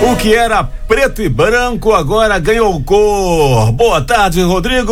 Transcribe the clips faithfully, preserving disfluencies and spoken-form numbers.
O que era preto e branco agora ganhou cor. Boa tarde, Rodrigo.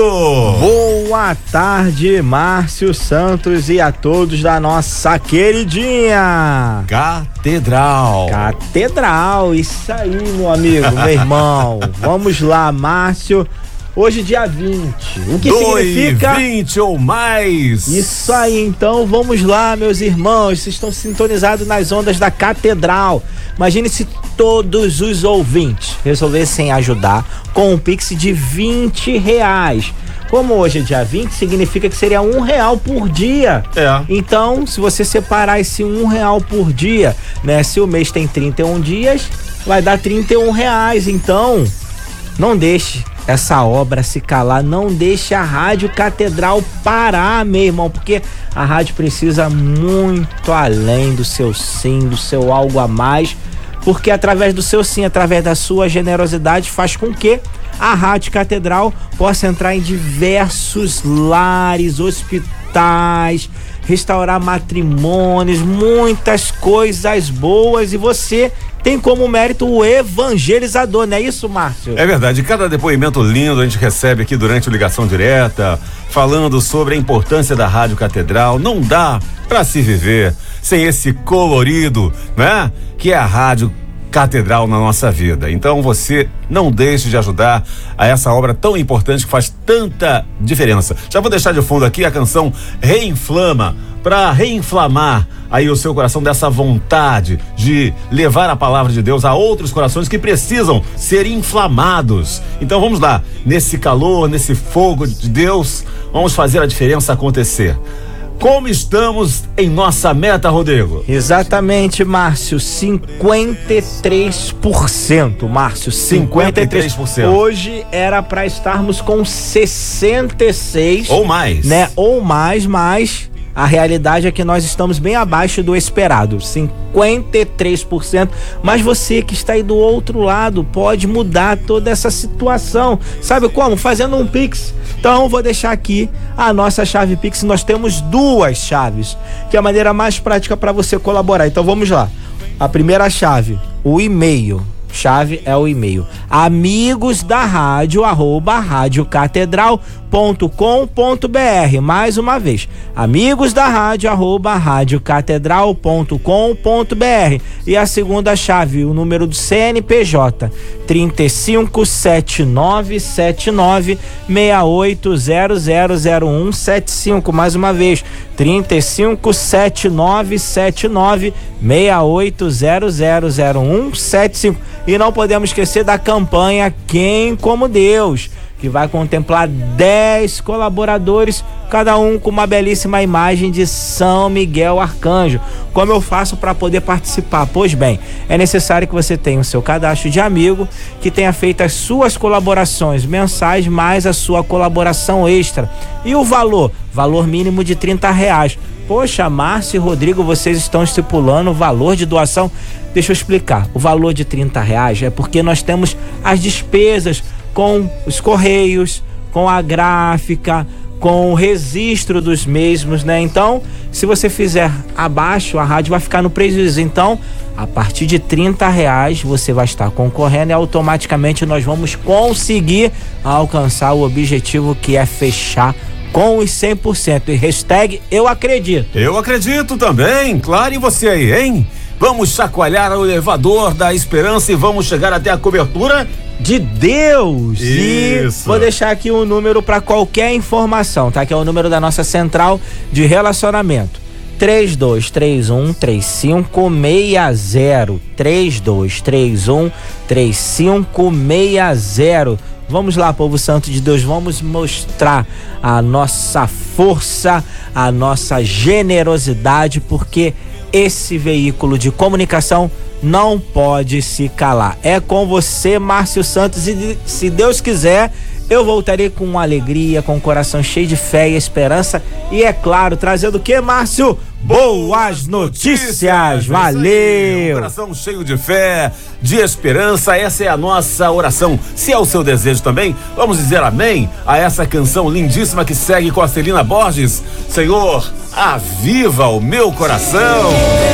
Boa tarde, Márcio Santos e a todos da nossa queridinha Catedral. Catedral, isso aí, meu amigo, meu irmão. Vamos lá, Márcio. Hoje, dia vinte. O que Dois, significa? vinte ou mais. Isso aí, então vamos lá, meus irmãos. Vocês estão sintonizados nas ondas da Catedral. Imagine se todos os ouvintes resolvessem ajudar com um Pix de vinte reais. Como hoje é dia vinte, significa que seria um real por dia. É. Então, se você separar esse um real por dia, né? Se o mês tem trinta e um dias, vai dar trinta e um reais. Então, não deixe essa obra se calar, não deixe a Rádio Catedral parar, meu irmão, porque a rádio precisa muito além do seu sim, do seu algo a mais, porque através do seu sim, através da sua generosidade, faz com que a Rádio Catedral possa entrar em diversos lares, hospitais, restaurar matrimônios, muitas coisas boas, e você tem como mérito o evangelizador, não é isso, Márcio? É verdade, cada depoimento lindo a gente recebe aqui durante o Ligação Direta, falando sobre a importância da Rádio Catedral. Não dá pra se viver sem esse colorido, né? Que é a Rádio Catedral na nossa vida. Então você não deixe de ajudar a essa obra tão importante que faz tanta diferença. Já vou deixar de fundo aqui a canção Reinflama, para reinflamar aí o seu coração dessa vontade de levar a palavra de Deus a outros corações que precisam ser inflamados. Então vamos lá, nesse calor, nesse fogo de Deus, vamos fazer a diferença acontecer. Como estamos em nossa meta, Rodrigo? Exatamente, Márcio, cinquenta e três por cento, Márcio, cinquenta e três por cento. Hoje era para estarmos com sessenta e seis, ou mais, né? Ou mais, mas a realidade é que nós estamos bem abaixo do esperado, cinquenta e três por cento, mas você que está aí do outro lado pode mudar toda essa situação. Sabe como? Fazendo um Pix. Então vou deixar aqui a nossa chave Pix. Nós temos duas chaves, que é a maneira mais prática para você colaborar. Então vamos lá. A primeira chave, o e-mail. Chave é o e-mail amigos da rádio arroba radiocatedral ponto com ponto br. Mais uma vez, amigos da rádio arroba radiocatedral ponto com ponto br. E a segunda chave, o número do C N P J trinta e cinco, setenta e nove, setenta e nove, sessenta e oito, zero zero zero um, setenta e cinco. Mais uma vez, trinta e cinco, setenta e nove, setenta e nove, sessenta e oito, zero zero zero um, setenta e cinco. E não podemos esquecer da campanha Quem Como Deus, que vai contemplar dez colaboradores, cada um com uma belíssima imagem de São Miguel Arcanjo. Como eu faço para poder participar? Pois bem, é necessário que você tenha o seu cadastro de amigo, que tenha feito as suas colaborações mensais, mais a sua colaboração extra. E o valor? Valor mínimo de trinta reais. Poxa, Márcio e Rodrigo, vocês estão estipulando o valor de doação. Deixa eu explicar. O valor de trinta reais é porque nós temos as despesas com os correios, com a gráfica, com o registro dos mesmos, né? Então, se você fizer abaixo, a rádio vai ficar no prejuízo. Então, a partir de trinta reais você vai estar concorrendo e automaticamente nós vamos conseguir alcançar o objetivo, que é fechar com os cem por cento. E hashtag eu acredito. Eu acredito também, claro, e você aí, hein? Vamos chacoalhar o elevador da esperança e vamos chegar até a cobertura de Deus. Isso. E vou deixar aqui um número para qualquer informação, tá? Que é o número da nossa central de relacionamento. três dois três um, três cinco seis zero. três dois três um, três cinco seis zero. Vamos lá, povo santo de Deus, vamos mostrar a nossa força, a nossa generosidade, porque esse veículo de comunicação não pode se calar. É com você, Márcio Santos, e se Deus quiser, eu voltarei com alegria, com o coração cheio de fé e esperança, e é claro, trazendo o que, Márcio? Boas notícias! Valeu! Coração cheio de fé, de esperança, essa é a nossa oração. Se é o seu desejo também, vamos dizer amém a essa canção lindíssima que segue com a Celina Borges. Senhor, aviva o meu coração.